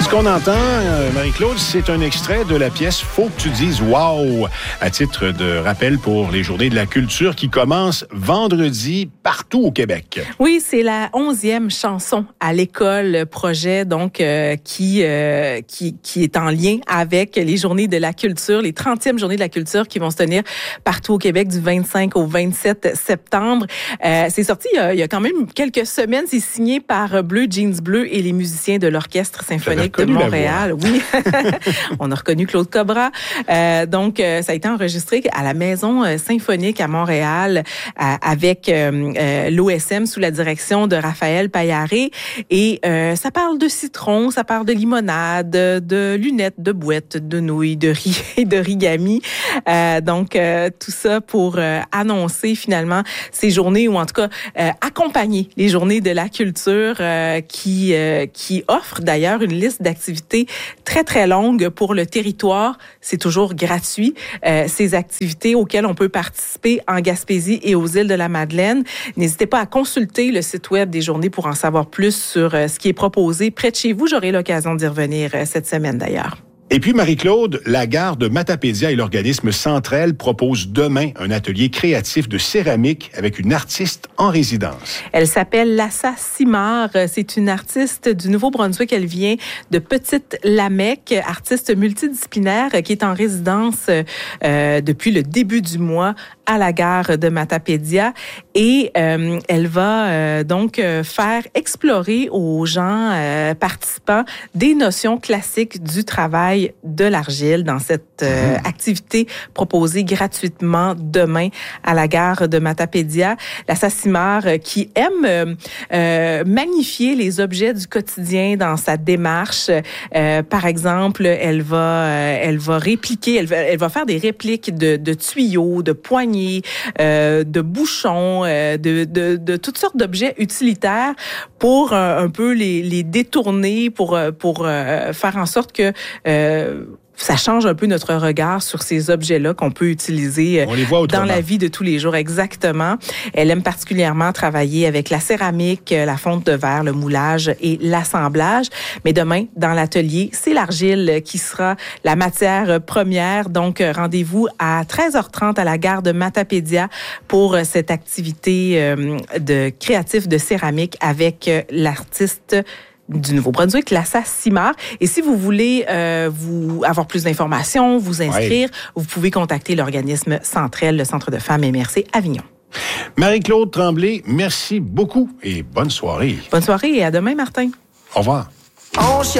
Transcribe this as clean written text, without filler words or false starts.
qu'on entend, Marie-Claude, c'est un extrait de la pièce « Faut que tu dises wow » à titre de rappel pour les Journées de la culture qui commencent vendredi partout au Québec. Oui, c'est la 11e chanson à l'école projet, donc qui est en lien avec les Journées de la culture, les 30e Journées de la culture qui vont se tenir partout au Québec du 25 au 27 septembre. C'est sorti il y a quand même quelques semaines. C'est signé par Bleu Jeans Bleu et les musiciens de l'Orchestre symphonique de Montréal. Oui, on a reconnu Claude Cobra. Donc, ça a été enregistré à la Maison symphonique à Montréal avec l'OSM sous la direction de Raphaël Paillaré. Et ça parle de citron, ça parle de limonade, de lunettes, de boîtes, de nouilles, de riz et d'origami. Donc, tout ça pour annoncer finalement ces journées, ou en tout cas accompagner les Journées de la culture qui offrent d'ailleurs une liste d'activités très, très longue pour le territoire. C'est toujours gratuit, ces activités auxquelles on peut participer en Gaspésie et aux îles de la Madeleine. N'hésitez pas à consulter le site web des Journées pour en savoir plus sur ce qui est proposé près de chez vous. J'aurai l'occasion d'y revenir cette semaine d'ailleurs. Et puis, Marie-Claude, la gare de Matapédia et l'organisme Centrel proposent demain un atelier créatif de céramique avec une artiste en résidence. Elle s'appelle Lassa Simard. C'est une artiste du Nouveau-Brunswick. Elle vient de Petite-Lamec, artiste multidisciplinaire qui est en résidence depuis le début du mois à la gare de Matapédia. Et elle va donc faire explorer aux gens participants des notions classiques du travail de l'argile dans cette activité proposée gratuitement demain à la gare de Matapédia. Lassa Simard qui aime magnifier les objets du quotidien dans sa démarche. Par exemple, elle va répliquer, elle va faire des répliques de tuyaux, de poignées, de bouchons, de toutes sortes d'objets utilitaires pour un peu les détourner, pour faire en sorte que ça change un peu notre regard sur ces objets-là qu'on peut utiliser dans la vie de tous les jours. Exactement. Elle aime particulièrement travailler avec la céramique, la fonte de verre, le moulage et l'assemblage. Mais demain, dans l'atelier, c'est l'argile qui sera la matière première. Donc, rendez-vous à 13h30 à la gare de Matapédia pour cette activité de créatif de céramique avec l'artiste du Nouveau-Brunswick, Lassa Simard. Et si vous voulez avoir plus d'informations, vous inscrire, vous pouvez contacter l'organisme Centrel, le Centre de femmes MRC Avignon. Marie-Claude Tremblay, merci beaucoup et bonne soirée. Bonne soirée et à demain, Martin. Au revoir.